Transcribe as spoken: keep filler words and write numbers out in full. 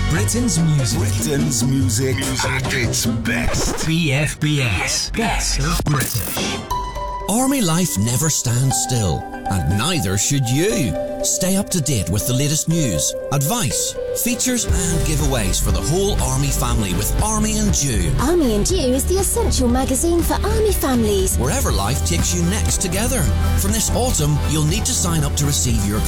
Britain's music. Britain's music, music at its best. B F B S. Best of British. Army life never stands still, and neither should you. Stay up to date with the latest news, advice, features and giveaways for the whole Army family with Army and Dew. Army and Dew is the essential magazine for Army families. Wherever life takes you next together. From this autumn, you'll need to sign up to receive your